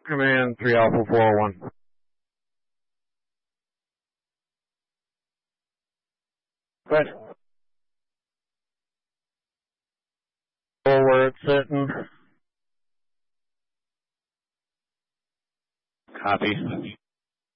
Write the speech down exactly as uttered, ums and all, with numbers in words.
Command three Alpha four oh one. Good. Where it's sitting. Copy.